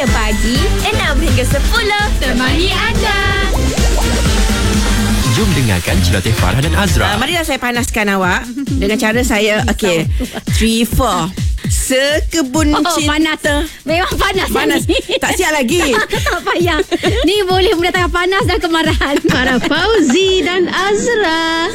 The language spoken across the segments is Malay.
Setiap pagi 6 hingga 10 temani anda. Jom dengarkan celoteh Farah dan Azra. Marilah saya panaskan awak dengan cara saya. Okay, 3, 4. Sekebun cinta. Panas. Memang panas. Tak siap lagi. Tak payah. Ni boleh mendatangkan panas dan kemarahan. Para Fauzi dan Azra.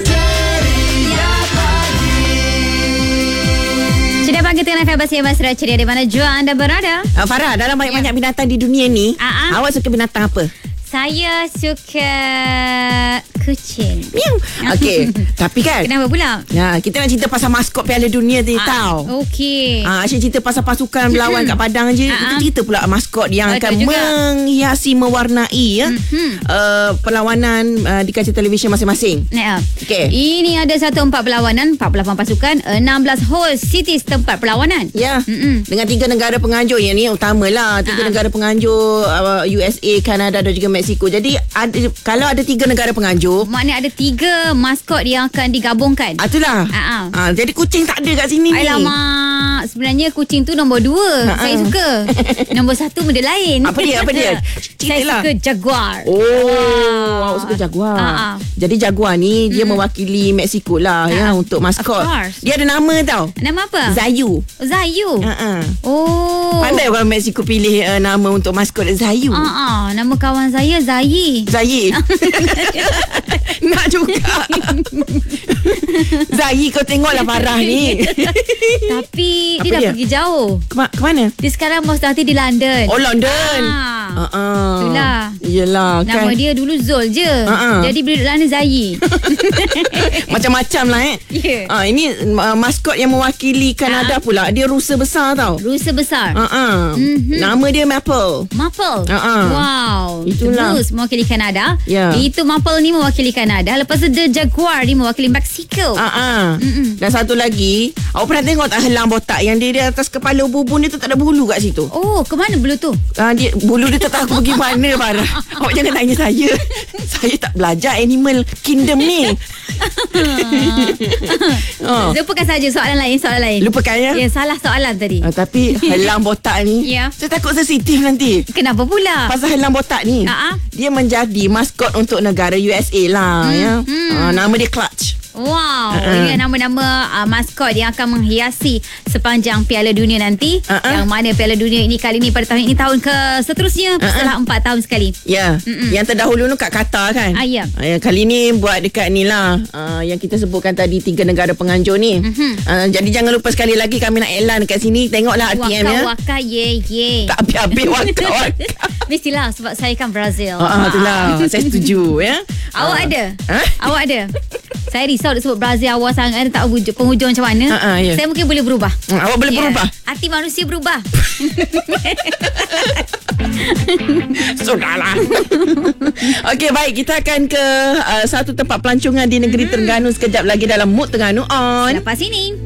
Ceria pagi tengah bersama Mas Ra. Ceria di mana jua anda berada? Farah, dalam banyak-banyak binatang di dunia ni, awak suka binatang apa? Saya suka kucing. Miau. Okey, tapi kan Kenapa pula? kita nak cerita pasal maskot Piala Dunia ni tahu. Okey. Asyik cerita pasal pasukan berlawan kat padang je. Kita cerita pula maskot yang akan menghiasi, mewarnai perlawanan di kaca televisyen masing-masing. Okey. Ini ada 104 perlawanan, 48 pasukan, 16 host cities tempat perlawanan. Ya. Dengan 3 negara penganjur. Yang ni utamalah 3 negara penganjur, USA, Kanada dan juga Mexico. Jadi kalau ada 3 negara penganjur, maknanya ada 3 maskot yang akan digabungkan. Itulah. Jadi kucing tak ada kat sini ni. Alamak, sebenarnya kucing tu nombor 2. Saya suka. Nombor 1 benda lain. Apa dia? Saya suka jaguar. Awak suka jaguar. Jadi jaguar ni dia mewakili Mexico lah ya untuk maskot. Dia ada nama tau. Nama apa? Zayu. Zayu. Oh. Pandai orang Mexico pilih nama untuk maskot Zayu. Nama kawan saya Zayi. Nak juga. Zayi, kau tengoklah Farah ni. Tapi apa dia dah dia? pergi jauh. Ke mana? Dia sekarang most hati di London. Oh, London. Itulah. Yelah Nama kan. dia dulu Zul je. Jadi bila duduk London Zayi. Macam-macam lah Ini maskot yang mewakili Kanada pula. Dia rusa besar tau. Rusa besar. Nama dia Maple. Wow. Itulah. Terus mewakili Kanada. Ya. Itu Maple ni mewakili Kanada. Lepas tu The Jaguar ni mewakili Mexico. Dan satu lagi, awak pernah tengok tak helang botak yang dia atas kepala bubun dia tu tak ada bulu kat situ? Oh, ke mana bulu tu? Bulu dia tak tahu aku pergi mana, Farah. Awak jangan tanya saya. Saya tak belajar Animal Kingdom ni. Lupakan saja soalan lain. Lupakan ya? Ya, salah soalan tadi. Tapi helang botak ni, Ya. saya takut sensitif nanti. Kenapa pula? Pasal helang botak ni, dia menjadi maskot untuk negara USA lah. Nama dia Clutch. Wow, ini nama-nama maskot yang akan menghiasi sepanjang Piala Dunia nanti. Yang mana Piala Dunia ini kali ni pada tahun ini tahun ke seterusnya setelah 4 tahun sekali. Ya. Yang terdahulu kat Qatar kan. Ya. Kali ni buat dekat ni lah, yang kita sebutkan tadi 3 negara penganjur ni. Jadi jangan lupa sekali lagi kami nak elan dekat sini. Tengoklah RTM ya. Waka ye. Tak habis-habis waka. Mestilah sebab saya kan Brazil. Itulah. Saya setuju ya. Awak ada? Awak ada? Saya risau dia sebut Brazil awal sangat. Tak tahu penghujung macam mana. Ya. Saya mungkin boleh berubah. Awak boleh berubah? Hati manusia berubah. Sudahlah. Okey, baik. Kita akan ke satu tempat pelancongan di negeri Terengganu sekejap lagi dalam Mood Terengganu On. Lepas ini.